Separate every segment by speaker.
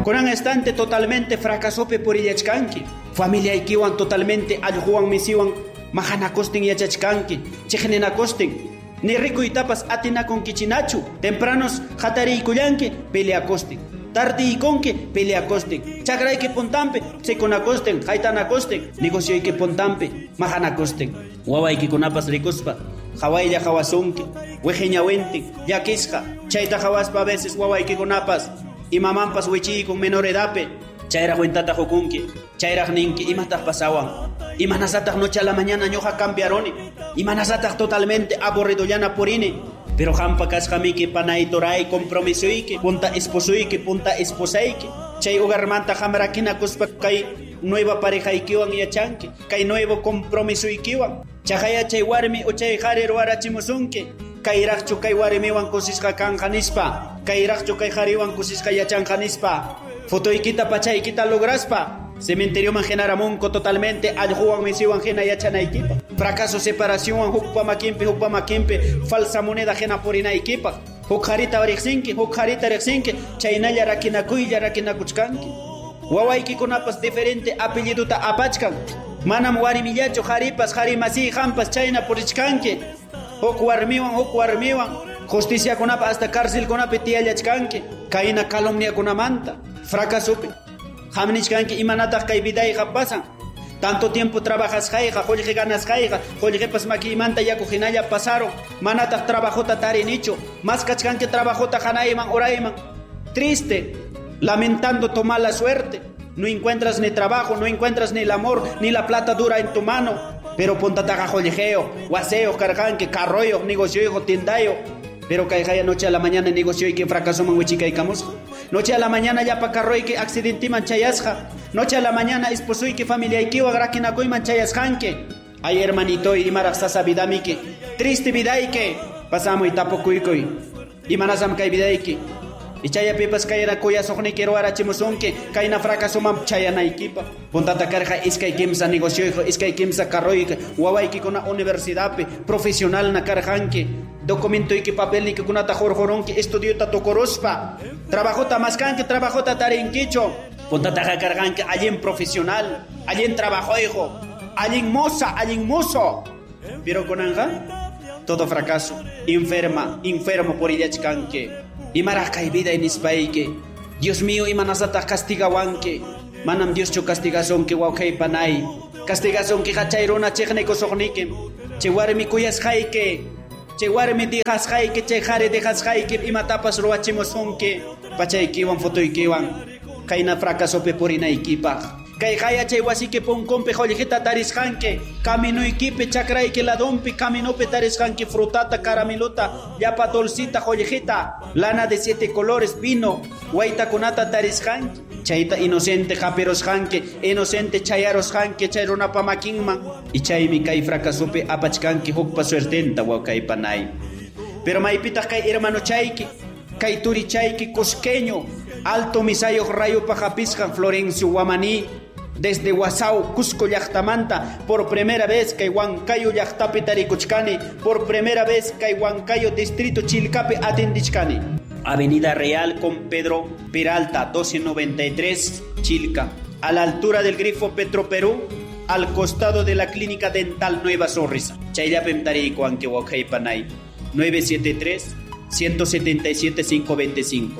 Speaker 1: Kunan estante totalmente fracasope por illachkanki. Familia ikiwan totalmente alljuan misiwan mahanakostin yachachkanki. Chejnenakostin. Ni rico y tapas atina con kichinachu. Tempranos hatari y kuyanki peleakostin. Tardi y conque peleakostin. Chagray que pontampe se conacosten. Haitanacosten. Negocio y que pontampe mahanacosten. Huawai que conapas ricospa. Hawaii ya hawasonke. Wejeñawente. Yaquisja. Chaita hawaspa a veces huawai que conapas. Y mamampas huichi con menor edape. Chaira huentata jokunki. Chaira ninki. Y matas pasawan. Y manasatas noche a la mañana ñoja cambiaroni. Y manasatas totalmente aburrido llana porine. Pero hampa kashamiki panay toray compromisoike. Punta esposoike. Punta esposaike. Chay ugarmanta hamrakina kuspa kay nueva pareja ikiwan yachanki. Kay nuevo compromiso ikiwan. Chahaya chay warmi o chay harir warachimusunki. Kairachchu kay warmiwan kusisqa kanjanispa. Kairachchu kay hariwan kusisqa yachanjanispa. Fotoykita pachaykita lograspa. Cementerio mangenaramunco totalmente alljuan misiwan jena yachanaykipa. Fracaso separación hukpa makimpe falsa moneda jena porinaykipa. Hukharita orixinki, hukharita rexinki, chaynalla rakinakuylla rakinakuchkanki. Wawayki kunapas diferente apelliduta apachkan. Manam warimillachu haripas harimasi hampas chayna purichkanki. Huk warmiwan justicia kunapa hasta cárcel kunapi tiyallachkanki. Kayna calumnia kunamanta fracasopi. Hamnichkanki imanataq kay vidayqa pasan. Tanto tiempo trabajas jaiga, jollje ganas jaiga, jollje pas makimanta yaku hinalla pasaron. Manataq trabajota tarinicho, más kachkanki trabajota hanayman orayman. Triste, lamentando tu mala suerte. No encuentras ni trabajo, no encuentras ni el amor, ni la plata dura en tu mano. Pero pontataga jollejeo, guaseo, carjanque, carroyo, negocio, tiendayo. Pero cae noche a la mañana negocio y que fracasó manguichica y camusco. Noche a la mañana ya pa carro y que accidente manchayasja. Noche a la mañana esposo y que familia y que agrakina koi manchayasjanque. Ay hermanito y maraxasa vidamike. Triste vida y que pasamos y tapo kuikoi. Y manasam kai vida y que. Y chaya pipas kayana kuya sohne quiero arachimusonque. Kaina fracaso mam chayana equipa. Pontata carja iskay kimsa negocio iskay kimsa carro y que. Huawai que con una universidad profesional na carjanque. Documento y que papel y que kunata jorjorón que estudió tocorospa. Trabajota mascanque, trabajota tarenquicho. Pontata carganque alguien profesional, alguien trabajo hijo, alguien mozo. Pero con anja, todo fracaso, enfermo por illachkanque. Y maraca y vida en ispaike. Dios mío, y manasata castigawanque. Manam Dios cho castigación que wauhei panay. Castigación que hachairona chechne kosognique. Chewarmi kuyas haike. Chewarmi dijas haike, chejare dejas haike. Y matapas roachimosonque. Pachaikiwan fotoikiwan. Kaina fracaso peporina equipa. Kay haya chay wasike pon compe jolijita tarisjanque. Camino equipe chacraique la dompi. Camino pe tarisjanque frutata caramelota. Yapa dolcita jolijita. Lana de 7 colores vino. Guaita kunata tarisjanque. Chayta inocente japeros janque. Inocente chayaros janque. Chayrona pamakinman. Y chaymi kay fracasope apachkanque hukpa suertenta wakay panay. Pero maipita kay hermano chayki. Kay turi chayki cusqueño. Alto Misayo Rayo Pajapiscan Florencio Guamaní. Desde Guasau, Cusco Yachtamanta, por primera vez que Huancayo Yachtape Taricuchcani, por primera vez que Huancayo Distrito Chilcape Atendichcani. Avenida Real con Pedro Peralta, 1293, Chilca, a la altura del grifo Petroperú, al costado de la Clínica Dental Nueva Sonrisa. Chayapem Tarico Anquehuacay Panay, 973-177-525.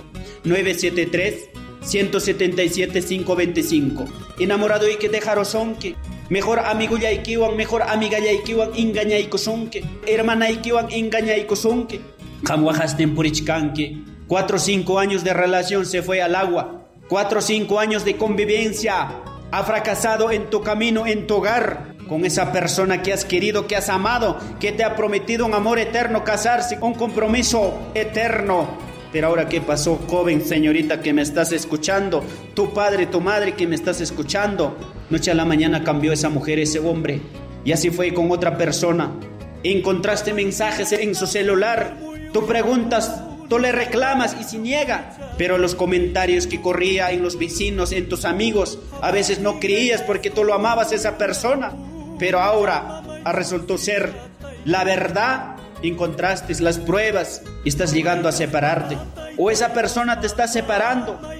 Speaker 1: 973-177-525. Enamorado y que dejarosonque. Mejor amigo yaikiwan, mejor amiga yaikiwan, engañaikosonque. Hermana yaikiwan, engañaikosonque. Jamwajasten purichkanque. 4 o 5 años de relación se fue al agua. 4 o 5 años de convivencia. Ha fracasado en tu camino, en tu hogar. Con esa persona que has querido, que has amado, que te ha prometido un amor eterno, casarse, un compromiso eterno. Pero ahora, ¿qué pasó, joven señorita que me estás escuchando? Tu padre, tu madre que me estás escuchando. Noche a la mañana cambió esa mujer, ese hombre. Y así fue con otra persona. Encontraste mensajes en su celular. Tú preguntas, tú le reclamas y se niega. Pero los comentarios que corría en los vecinos, en tus amigos, a veces no creías porque tú lo amabas a esa persona. Pero ahora resultó ser la verdad. Encontraste las pruebas y estás llegando a separarte. O esa persona te está separando.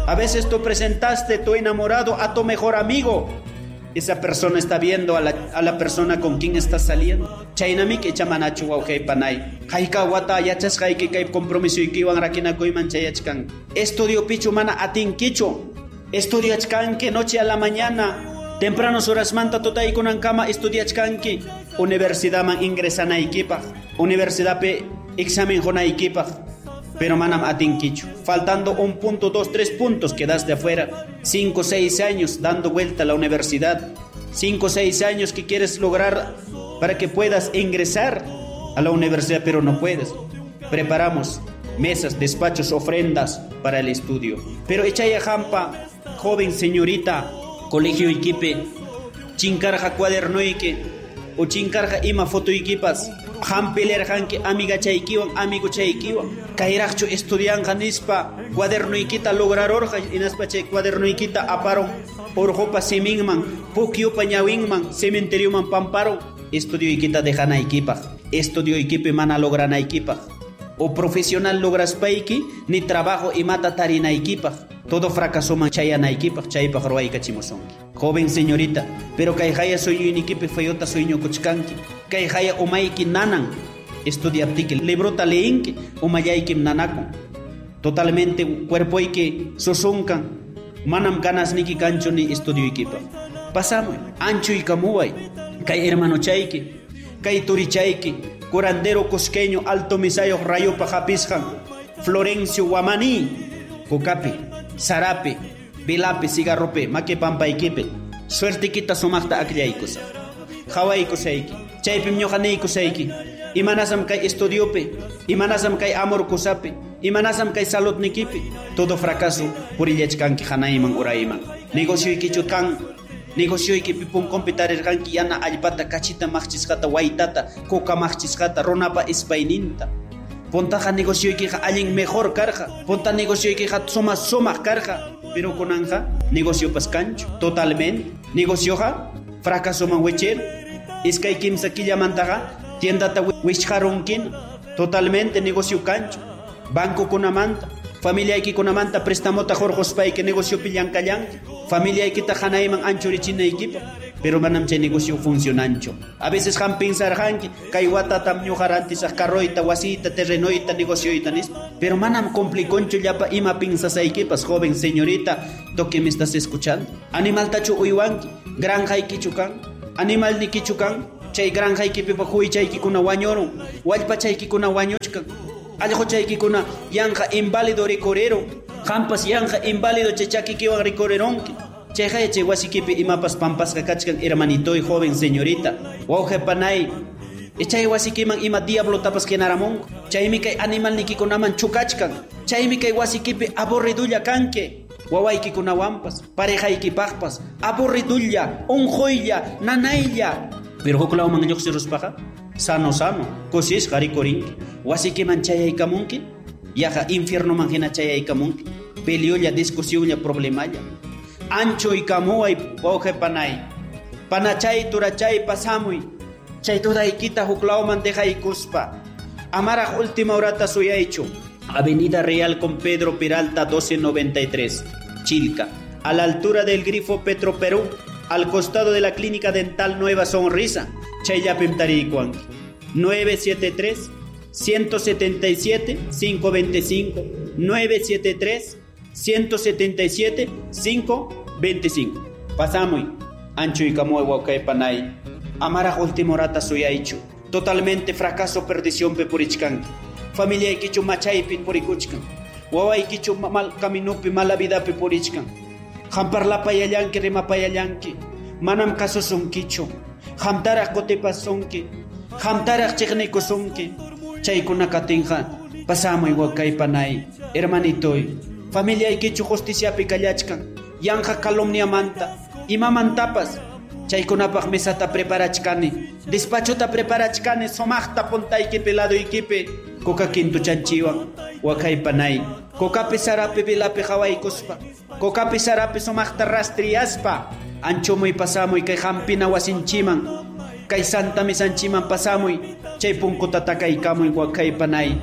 Speaker 1: A veces tú presentaste tu enamorado a tu mejor amigo. Esa persona está viendo a la persona con quien está saliendo. Chaynami que chamanachu wauqay panay. Haika wata yachas haiki kay compromiso ikiwan rakinakoyman chayachkan. Estudio pichu mana atinkichu. Estudiachkanki noche a la mañana. Tempranos horas manta totay kunan kama estudiachkanki. Universidad man ingresanaykipaq. Universidad pe examen jonaykipaq. Pero manam atinkichu. Faltando 1 punto, 2, 3 puntos quedaste afuera. 5, 6 años dando vuelta a la universidad. 5, 6 años que quieres lograr para que puedas ingresar a la universidad, pero no puedes. Preparamos mesas, despachos, ofrendas para el estudio. Pero echaya jampa, joven señorita, colegio Iquipe, chinkarja cuaderno Ike, o chinkarja ima foto Iquipas. Hampeler hanki amiga chaykiwan amigo chaykiwan kayraqchu estudianja nispa cuadernoykita lograrorqa inaspa chay cuadernoykita aparon urqupa siminman pukyupa ñawinman cementerioman pamparon estudioykita dejanaykipaq estudioykipi mana logranaykipaq o profesional lograspayki ni trabajo imata tarinaykipaq todo fracasoman chayanaykipaq chaypaq ruwaykachimusunki. Joven señorita, pero kay haya sueñuynikipi fayota sueñukuchkanki. Kay haya umayki nanan estudiaptiki librota leinki umayaykim nanakun. Totalmente cuerpoyki susunkan manam ganasniki kanchu ni estudiuykipa. Pasamuy anchuykamuway kay hermano chayki kay turichayki curandero cusqueño alto misayo rayopa japisjan Florencio Guamaní Cocapi Sarape Vilape Cigarrope Maque Pampaykipe suerte quita sumachta aklaykusa hawaykusayki chaypim ñuqanaykusayki imanasam kay estudiope imanasam kay amor kusape imanasam kay saludnikipi todo fracaso purillachkanki hanayman urayman negocioykichu kan negocioykipi punkunpi tarirqanki yana allpata kachita maqchisqata waytata coca maqchisqata runapa ispayninta pontaja negocioykiqa allin mejor karqa ponta negocioykiqa sumaq karqa pero kunanja negocio pascancho totalmente negocioja fracaso man wecher iskay kimsa killamantaqa tiendata wishqarunkin totalmente negocio cancho banco kunamanta familia kunamanta prestamota jorjospayki negocio pillankallanki familia kita hanayman anchurichinaykipa pero manam chay negocio funcionancho a veces han pensarhanki kay watatam ñuqarantisaq carroyta wasita terrenoyta negocioyta nis pero manam compliconcho llapa ima pinsasaykipas joven señorita to que me estás escuchando animaltachu uywanki granjaykichu kan animalnikichu kan chay granjaykipipa huichaykikuna wañurun wallpachaykikuna wañuchkan allquchaykikuna yanja inválido ricorero hampas yanja inválido chachakikiwan ricoreronki chay wasikipi imapas pampasqa kachkan hermanitoy joven señorita wawqi panay chay wasikiman ima diablo tapas kenaramunqa chaymi kay animalnikikunaman chukachkan chaymi kay wasikipi aburridulla kanki wawaykikunawanpas parejaykipaqpas aburridulla unquylla nanaylla pero huklawman lluqsiruspaqa sano kusisqa rikurinki wasikiman chayaykamunki yaqa infiernoman hina chayaykamunki peleolla discusiolla problemalla anchoykamuway wawqi panay panachay turachay pasamuy chay tudaykita huklawman dejaykuspa amaraq última horata suyaychu Avenida Real con Pedro Peralta 1293 Chilca a la altura del grifo Petro Perú al costado de la clínica dental Nueva Sonrisa chayllapim tariykuanki 973 177 525 973 177 525 pasamuy anchuykamuy wawqay panay amaraq última horata suyaychu totalmente fracaso perdición pe purichkanki familiaykichu machaypi purikuchkan wawaykichu mal caminupi mala vidapi purichkan hamparlapayallanki rimapayallanki manam kasusunkichu hamtaraq kutipasunki hamtaraq chiqnikusunki chaykuna katinqa pasamuy wawqay panay hermanitoy familiaykichu justiciapi kallachkan yanja calumniamanta imamantapas chaykunapaq mesata preparachkani despachota preparachkani sumaqta puntaykipi ladoykipi coca quinto chanchiwan waqay panay cocapi sarapi vilapi hawaykuspa cocapi sarapi sumaqta rastriaspa anchumuy pasamuy kay hampina wasinchiman kay santa misanchiman pasamuy chay punkuta takaykamuy waqay panay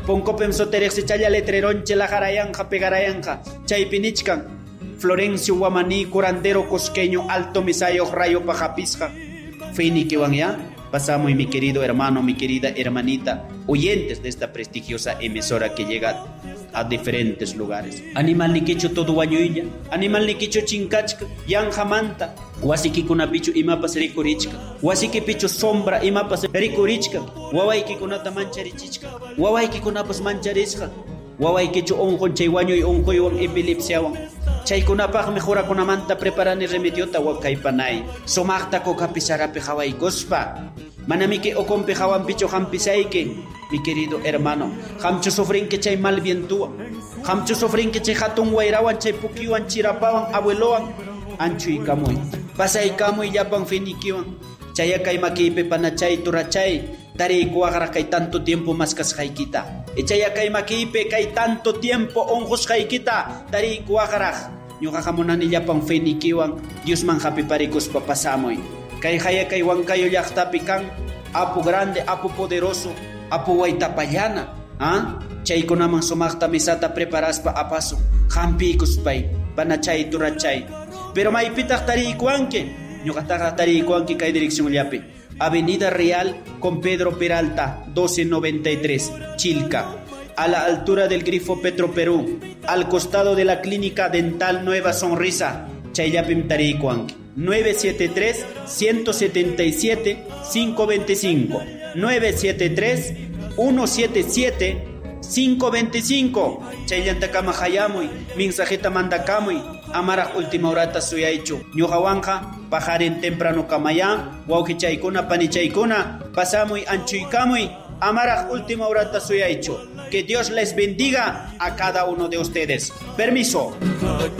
Speaker 1: Poncopem soterexi chaya letreronche la jarayanja pegarayanja. Chaypinichkan. Florencio Guamaní, curandero cosqueño, alto misayo, rayo pajapisca. Fini que van ya. Pasamos, mi querido hermano, mi querida hermanita, oyentes de esta prestigiosa emisora que llega a diferentes lugares. Animal niquicho todo guañuilla, animal niquicho chincachca, yanja manta, huasiqui kunapichu imapas ricurichka, huasiqui pichu sombra imapas ricurichka, huawaiki kunata mancharichichka, huawaiki kunapas mancharisca, huawaikichu onjon chaywañuy onjoywan epilepsiawan. Chaykunapaq mejora kunamanta preparani remediota wakaypanay. Somaqta kokapisarapi hawaykospa. Manamiki okompi hawanpichu hampisayki, mi querido hermano. Hamchu sufrinki chay malvientúa. Hamchu sufrinki chay hatun wayrawan, chay pukiwan, chirapawan, abuelowan. Anchuykamuy. Pasaykamuy llapan finikiwan. Chayakay makipi panachay turachay. Tarikuagra kay tanto tiempo maskas haykita. Chayakay makipi kay tanto tiempo onjos haykita. Tarikuagra. Ñuqa hamunani llapan finikiwan Dios man hapiparicus papasamoy. Kay hayakay wankayo llaqtapi kan apu grande, apu poderoso, apu waytapallana. Chaykunaman sumaqta misata preparaspa apaso. Hampicus pay, panachay turachay. Pero maypitaq tarikuanki. Ñuqataqa tarikuanki kay dirección llapi. Avenida Real con Pedro Peralta, 1293, Chilca, a la altura del grifo Petro Perú, al costado de la Clínica Dental Nueva Sonrisa, Chayapim Tarikuanki, 973-177-525, 973-177-525, Chaylantakama Hayamuy, mensajeta mandakamuy, Amaraq última horata suyaychu. Ñuqawanqa pajaren temprano kamaya, wawqichaykuna panichaykuna, pasamuy anchuykamuy, Amaraq última horata suyaychu. Que Dios les bendiga a cada uno de ustedes. Permiso.